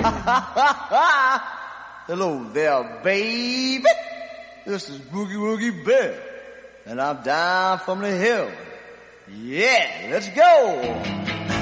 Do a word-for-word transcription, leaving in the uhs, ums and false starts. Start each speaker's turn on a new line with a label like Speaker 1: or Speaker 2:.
Speaker 1: Hello there, baby. This is Boogie Woogie Bear, and I'm down from the hill. Yeah, let's go.